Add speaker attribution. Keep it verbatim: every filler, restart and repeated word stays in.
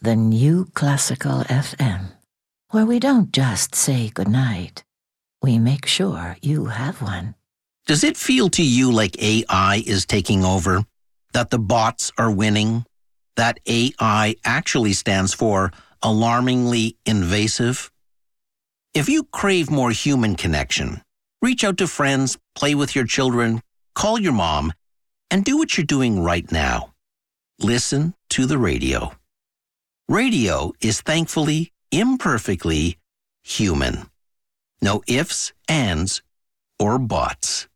Speaker 1: the new Classical F M, where we don't just say goodnight, we make sure you have one.
Speaker 2: Does it feel to you like A I is taking over? That the bots are winning? That A I actually stands for alarmingly invasive? If you crave more human connection, reach out to friends, play with your children, call your mom, and do what you're doing right now. Listen to the radio. Radio is thankfully, imperfectly human. No ifs, ands, or buts.